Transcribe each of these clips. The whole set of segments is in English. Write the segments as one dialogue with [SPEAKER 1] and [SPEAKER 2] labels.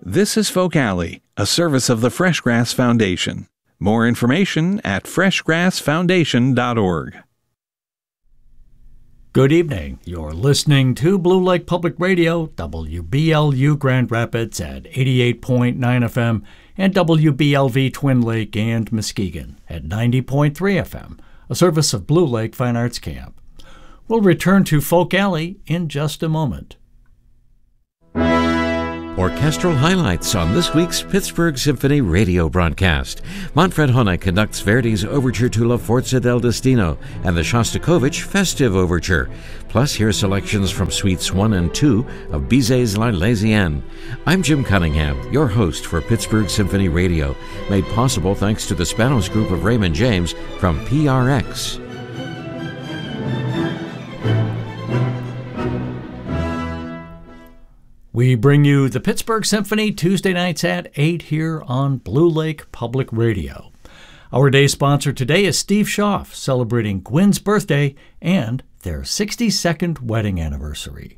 [SPEAKER 1] This is Folk Alley, a service of the Freshgrass Foundation. More information at freshgrassfoundation.org.
[SPEAKER 2] Good evening. You're listening to Blue Lake Public Radio, WBLU Grand Rapids at 88.9 FM, and WBLV Twin Lake and Muskegon at 90.3 FM, a service of Blue Lake Fine Arts Camp. We'll return to Folk Alley in just a moment.
[SPEAKER 3] Orchestral highlights on this week's Pittsburgh Symphony radio broadcast. Manfred Hohne conducts Verdi's Overture to La Forza del Destino and the Shostakovich Festive Overture. Plus, hear selections from Suites 1 and 2 of Bizet's L'Arlésienne. I'm Jim Cunningham, your host for Pittsburgh Symphony Radio, made possible thanks to the Spanos Group of Raymond James from PRX.
[SPEAKER 2] We bring you the Pittsburgh Symphony Tuesday nights at 8 here on Blue Lake Public Radio. Our day sponsor today is Steve Schaff, celebrating Gwen's birthday and their 62nd wedding anniversary.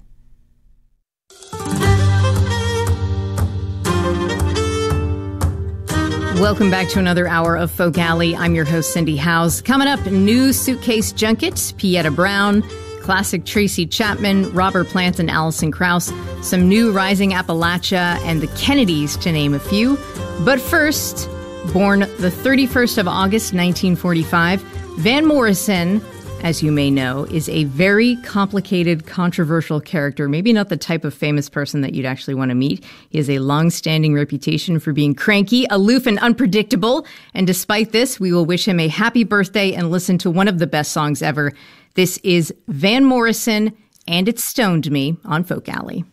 [SPEAKER 4] Welcome back to another hour of Folk Alley. I'm your host, Cindy Howes. Coming up, new Suitcase Junket, Pietta Brown, classic Tracy Chapman, Robert Plant, and Alison Krauss, some new Rising Appalachia, and the Kennedys, to name a few. But first, born the 31st of August, 1945, Van Morrison, as you may know, is a very complicated, controversial character, maybe not the type of famous person that you'd actually want to meet. He has a long-standing reputation for being cranky, aloof, and unpredictable. And despite this, we will wish him a happy birthday and listen to one of the best songs ever. This is Van Morrison, and It Stoned Me on Folk Alley.